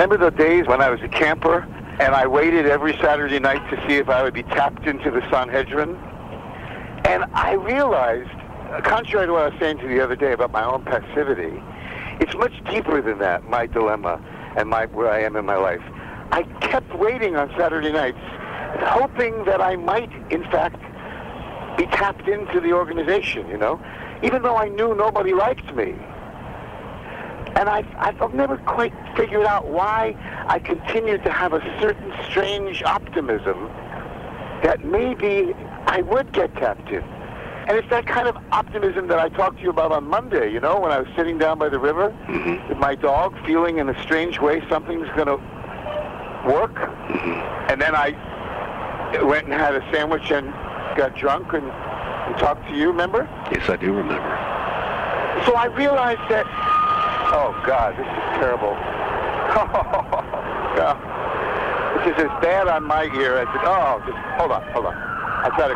Remember the days when I was a camper and I waited every Saturday night to see if I would be tapped into the Sanhedrin? And I realized, contrary to what I was saying to you the other day about my own passivity, it's much deeper than that, my dilemma and where I am in my life. I kept waiting on Saturday nights, hoping that I might, in fact, be tapped into the organization, you know, even though I knew nobody liked me. And I've never quite figured out why I continued to have a certain strange optimism that maybe I would get tapped in. And it's that kind of optimism that I talked to you about on Monday, you know, when I was sitting down by the river with my dog, feeling in a strange way something's going to work. And then I went and had a sandwich and got drunk and talked to you, remember? Yes, I do remember. So I realized that, oh God, this is terrible. This is as bad on my ear as it, just hold on. I've got to